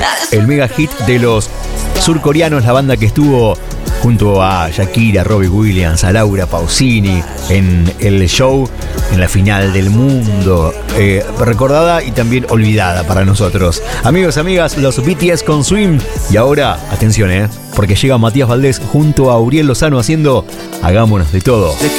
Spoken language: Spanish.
El mega hit de los surcoreanos, la banda que estuvo junto a Shakira, Robbie Williams, a Laura Pausini en el show, en la final del mundo, recordada y también olvidada para nosotros. Amigos, amigas, los BTS con Swim. Y ahora, atención, porque llega Matías Valdés junto a Uriel Lozano haciendo Hagámonos de Todo.